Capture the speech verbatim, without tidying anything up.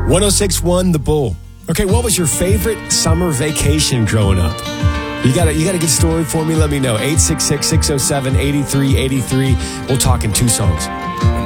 one oh six point one The Bull. Okay, what was your favorite summer vacation growing up? You got a, you got a good story for me? Let me know. eight six six, six oh seven, eight three eight three. We'll talk in two songs.